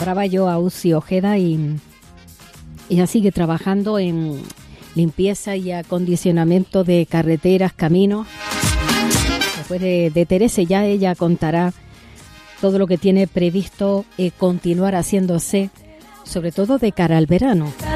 nombraba yo a Uci Ojeda y ella sigue trabajando en limpieza y acondicionamiento de carreteras, caminos. Después de Teresa, ya ella contará todo lo que tiene previsto continuar haciéndose, sobre todo de cara al verano.